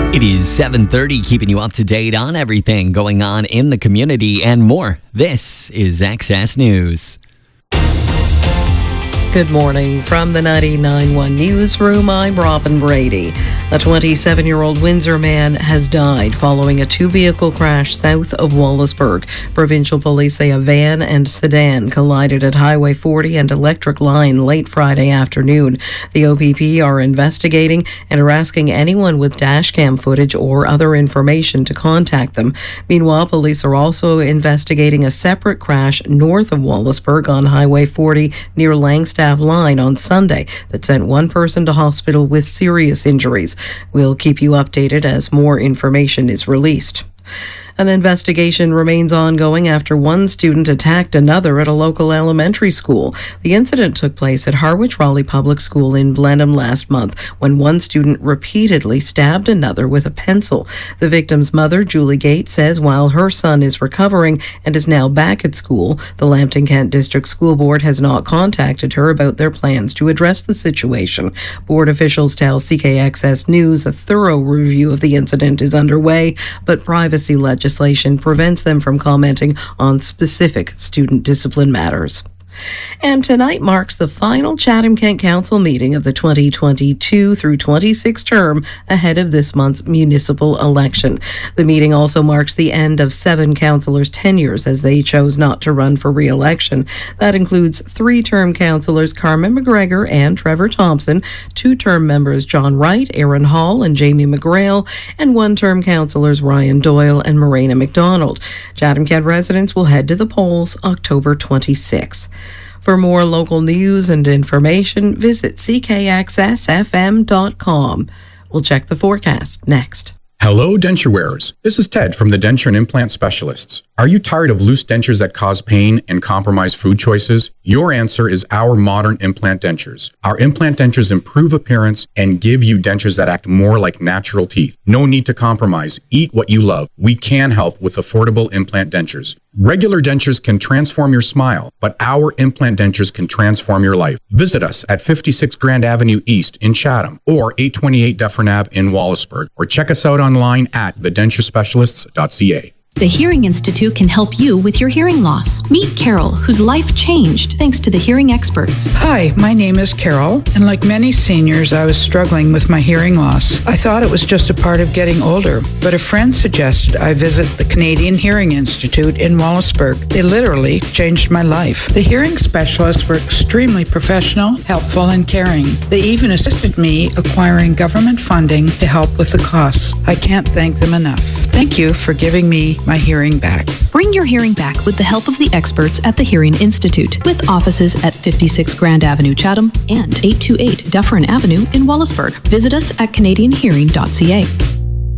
It is 7:30, keeping you up to date on everything going on in the community and more. This is XS News. Good morning from the 99.1 Newsroom. I'm Robin Brady. A 27-year-old Windsor man has died following a two-vehicle crash south of Wallaceburg. Provincial police say a van and sedan collided at Highway 40 and Electric Line late Friday afternoon. The OPP are investigating and are asking anyone with dashcam footage or other information to contact them. Meanwhile, police are also investigating a separate crash north of Wallaceburg on Highway 40 near Langstaff Line on Sunday that sent one person to hospital with serious injuries. We'll keep you updated as more information is released. An investigation remains ongoing after one student attacked another at a local elementary school. The incident took place at Harwich Raleigh Public School in Blenheim last month when one student repeatedly stabbed another with a pencil. The victim's mother, Julie Gates, says while her son is recovering and is now back at school, the Lambton Kent District School Board has not contacted her about their plans to address the situation. Board officials tell CKXS News a thorough review of the incident is underway, but privacy legislation prevents them from commenting on specific student discipline matters. And tonight marks the final Chatham-Kent Council meeting of the 2022 through 26 term ahead of this month's municipal election. The meeting also marks the end of 7 councillors' tenures as they chose not to run for re-election. That includes 3-term councillors Carmen McGregor and Trevor Thompson, 2-term members John Wright, Aaron Hall and Jamie McGrail, and 1-term councillors Ryan Doyle and Morena McDonald. Chatham-Kent residents will head to the polls October 26. For more local news and information, visit ckxsfm.com. We'll check the forecast next. Hello, denture wearers. This is Ted from the Denture and Implant Specialists. Are you tired of loose dentures that cause pain and compromise food choices? Your answer is our modern implant dentures. Our implant dentures improve appearance and give you dentures that act more like natural teeth. No need to compromise. Eat what you love. We can help with affordable implant dentures. Regular dentures can transform your smile, but our implant dentures can transform your life. Visit us at 56 Grand Avenue East in Chatham or 828 Dufferin Ave in Wallaceburg, or check us out online at thedenturespecialists.ca. The Hearing Institute can help you with your hearing loss. Meet Carol, whose life changed thanks to the hearing experts. Hi, my name is Carol, and like many seniors, I was struggling with my hearing loss. I thought it was just a part of getting older, but a friend suggested I visit the Canadian Hearing Institute in Wallaceburg. They literally changed my life. The hearing specialists were extremely professional, helpful, and caring. They even assisted me acquiring government funding to help with the costs. I can't thank them enough. Thank you for giving me my hearing back. Bring your hearing back with the help of the experts at the Hearing Institute, with offices at 56 Grand Avenue, Chatham, and 828 Dufferin Avenue in Wallaceburg. Visit us at canadianhearing.ca.